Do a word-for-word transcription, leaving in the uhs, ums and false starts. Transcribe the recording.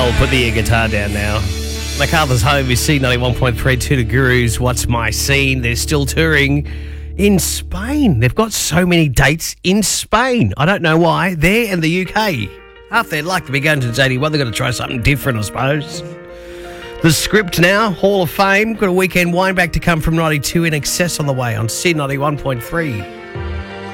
Mel, put the air guitar down now. MacArthur's Home is C ninety-one point three, two to Gurus. What's My Scene? They're still touring in Spain. They've got so many dates in Spain. I don't know why. There and the U K. Half their luck to be going to eighty-one. They've got to try something different, I suppose. The Script now, Hall of Fame. Got a weekend wind back to come from ninety-two In Excess on the way on C ninety-one point three.